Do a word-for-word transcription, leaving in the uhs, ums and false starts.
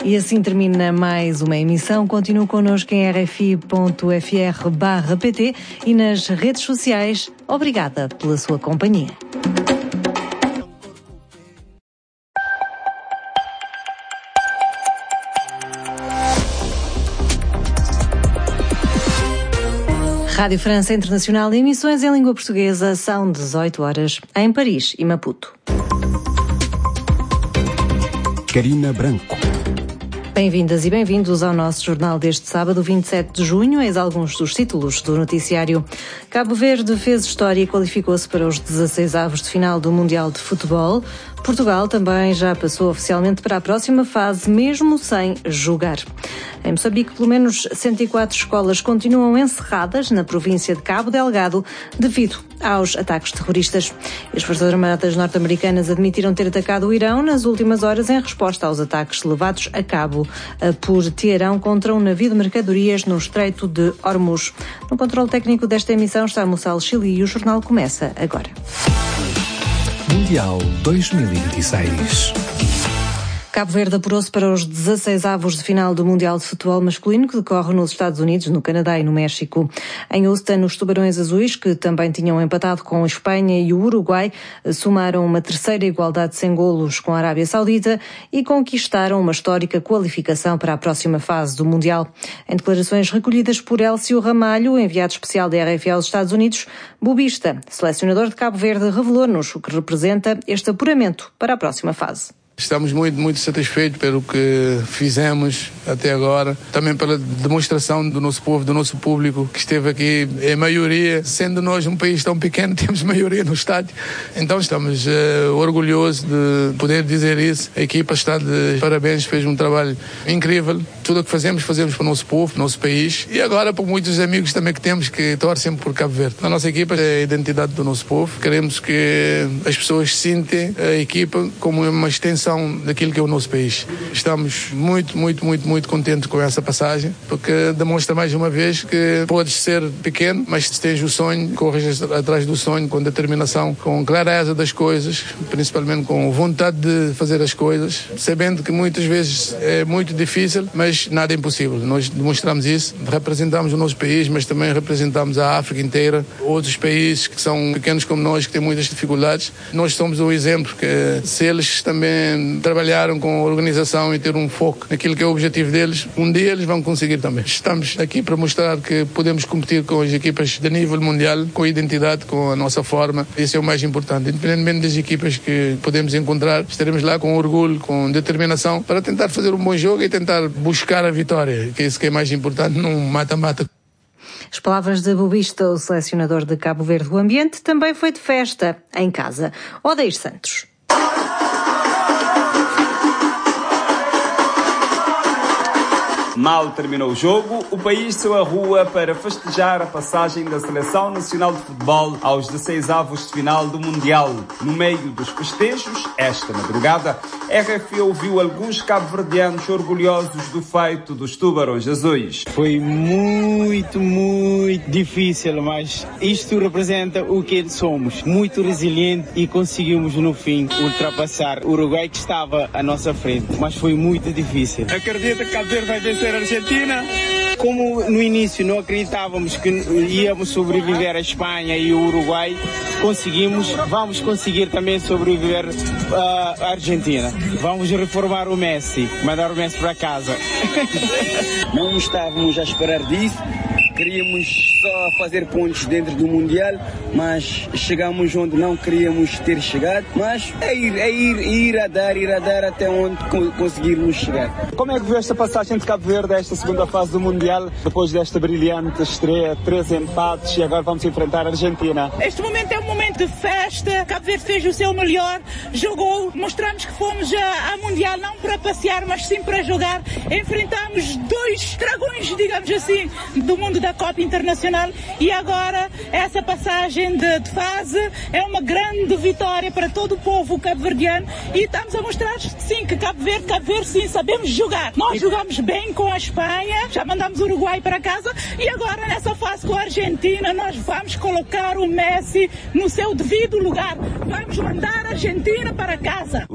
E assim termina mais uma emissão. Continue connosco em r f i ponto f r barra p t e nas redes sociais. Obrigada pela sua companhia. Rádio França Internacional, emissões em língua portuguesa, são dezoito horas em Paris e Maputo. Karina Branco. Bem-vindas e bem-vindos ao nosso jornal deste sábado, vinte e sete de junho. Eis alguns dos títulos do noticiário. Cabo Verde fez história e qualificou-se para os dezasseis avos de final do Mundial de Futebol. Portugal também já passou oficialmente para a próxima fase, mesmo sem jogar. Em Moçambique, pelo menos cento e quatro escolas continuam encerradas na província de Cabo Delgado devido aos ataques terroristas. As Forças Armadas norte-americanas admitiram ter atacado o Irão nas últimas horas em resposta aos ataques levados a cabo por Teherão contra um navio de mercadorias no Estreito de Hormuz. No controle técnico desta emissão está Moçal Chili e o jornal começa agora. Mundial dois mil e vinte e seis. Cabo Verde apurou-se para os dezasseis avos de final do Mundial de Futebol Masculino, que decorre nos Estados Unidos, no Canadá e no México. Em Houston, os Tubarões Azuis, que também tinham empatado com a Espanha e o Uruguai, somaram uma terceira igualdade sem golos com a Arábia Saudita e conquistaram uma histórica qualificação para a próxima fase do Mundial. Em declarações recolhidas por Elcio Ramalho, enviado especial da R F I aos Estados Unidos, Bubista, selecionador de Cabo Verde, revelou-nos o que representa este apuramento para a próxima fase. Estamos muito, muito satisfeitos pelo que fizemos até agora, também pela demonstração do nosso povo, do nosso público que esteve aqui, em maioria, sendo nós um país tão pequeno, temos maioria no estádio, então estamos uh, orgulhosos de poder dizer isso. A equipa está de parabéns, fez um trabalho incrível, tudo o que fazemos, fazemos para o nosso povo, para o nosso país e agora por muitos amigos também que temos que torcem por Cabo Verde. A nossa equipa é a identidade do nosso povo, queremos que as pessoas sintem a equipa como uma extensão daquilo que é o nosso país. Estamos muito, muito, muito, muito contentes com essa passagem, porque demonstra mais uma vez que podes ser pequeno, mas se tens o sonho, corres atrás do sonho com determinação, com clareza das coisas, principalmente com vontade de fazer as coisas, sabendo que muitas vezes é muito difícil, mas nada é impossível. Nós demonstramos isso, representamos o nosso país, mas também representamos a África inteira, outros países que são pequenos como nós, que têm muitas dificuldades. Nós somos um exemplo, que se eles também trabalharam com a organização e ter um foco naquilo que é o objetivo deles, um dia eles vão conseguir também. Estamos aqui para mostrar que podemos competir com as equipas de nível mundial, com a identidade, com a nossa forma. Isso é o mais importante. Independentemente das equipas que podemos encontrar, estaremos lá com orgulho, com determinação, para tentar fazer um bom jogo e tentar buscar a vitória, que é isso que é mais importante, num mata-mata. As palavras de Bubista, o selecionador de Cabo Verde. O ambiente também foi de festa em casa. Odeir Santos. Mal terminou o jogo, o país saiu à rua para festejar a passagem da Seleção Nacional de Futebol aos dezasseis avos de final do Mundial. No meio dos festejos, esta madrugada, a R F I ouviu alguns cabo-verdianos orgulhosos do feito dos Tubarões Azuis. Foi muito, muito difícil, mas isto representa o que somos. Muito resiliente e conseguimos, no fim, ultrapassar o Uruguai que estava à nossa frente. Mas foi muito difícil. Acredita que Cabo Verde vai vencer a Argentina? Como no início não acreditávamos que íamos sobreviver à Espanha e ao Uruguai, conseguimos, vamos conseguir também sobreviver uh, à Argentina. Vamos reformar o Messi, mandar o Messi para casa. Não estávamos a esperar disso. Queríamos só fazer pontos dentro do Mundial, mas chegamos onde não queríamos ter chegado. Mas é ir, é ir, ir a dar, ir a dar até onde conseguirmos chegar. Como é que viu esta passagem de Cabo Verde a esta segunda fase do Mundial, depois desta brilhante estreia, três empates e agora vamos enfrentar a Argentina? Este momento é um momento de festa, Cabo Verde fez o seu melhor, jogou, mostramos que fomos a, a Mundial não para passear, mas sim para jogar. Enfrentámos dois dragões, digamos assim, do mundo da Copa Internacional e agora essa passagem de, de fase é uma grande vitória para todo o povo cabo-verdiano e estamos a mostrar sim que Cabo Verde, Cabo Verde sim, sabemos jogar. Nós jogamos bem com a Espanha, já mandamos o Uruguai para casa e agora nessa fase com a Argentina nós vamos colocar o Messi no seu devido lugar. Vamos mandar a Argentina para casa.